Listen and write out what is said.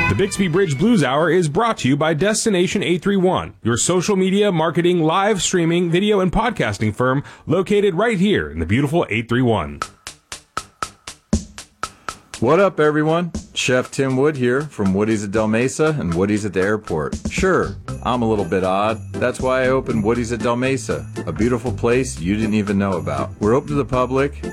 The Bixby Bridge Blues Hour is brought to you by Destination 831, your social media, marketing, live streaming, video, and podcasting firm located right here in the beautiful 831. What up, everyone? Chef Tim Wood here from Woody's at Del Mesa and Woody's at the airport. Sure, I'm a little bit odd. That's why I opened Woody's at Del Mesa, a beautiful place you didn't even know about. We're open to the public